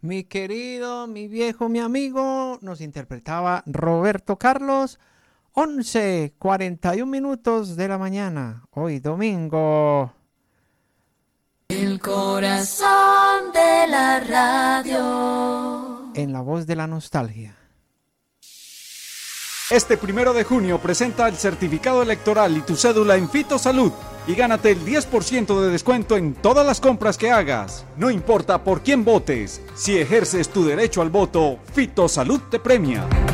Mi querido, mi viejo, mi amigo, nos interpretaba Roberto Carlos. 11:41 de la mañana, hoy domingo. El corazón de la radio. En la voz de la nostalgia. Este 1 de junio presenta el certificado electoral y tu cédula en Fito Salud y gánate el 10% de descuento en todas las compras que hagas. No importa por quién votes, si ejerces tu derecho al voto, Fito Salud te premia.